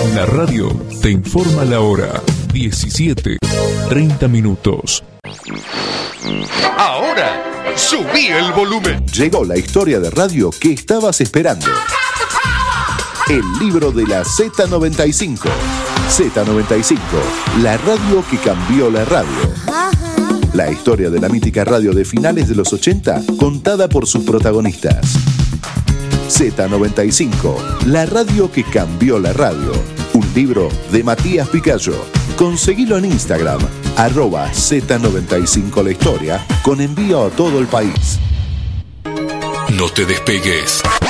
La radio te informa la hora 17:30. Ahora, subí el volumen. Llegó la historia de radio que estabas esperando. El libro de la Z95. Z95, la radio que cambió la radio. La historia de la mítica radio de finales de los 80, contada por sus protagonistas. Z95, la radio que cambió la radio. Un libro de Matías Picayo. Conseguilo en Instagram, @Z95 la historia, con envío a todo el país. No te despegues.